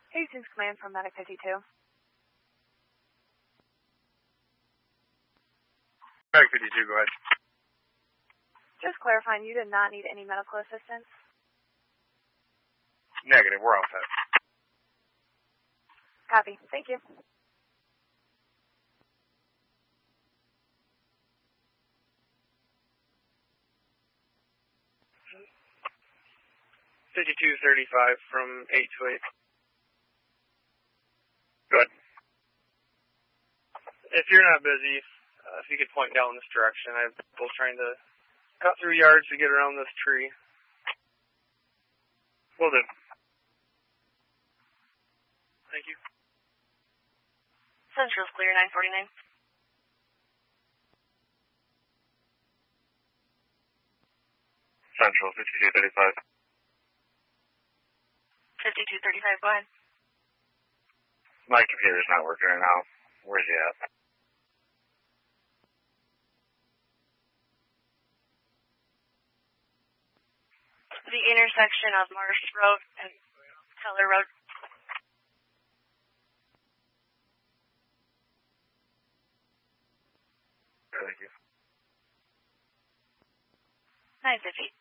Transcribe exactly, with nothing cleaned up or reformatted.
Hastings Command from Medic fifty-two. Medic fifty-two, go ahead. Just clarifying, you did not need any medical assistance? Negative, we're all set. Copy, thank you. fifty-two thirty-five from eight two eight. Good. If you're not busy, uh, if you could point down this direction. I have people trying to cut through yards to get around this tree. Will do. Thank you. Central's clear, nine forty-nine. Central, fifty-two thirty-five. fifty-two thirty-five, go ahead. My computer's not working right now. Where's he at? The intersection of Marsh Road and Keller Road. Thank you. nine fifty.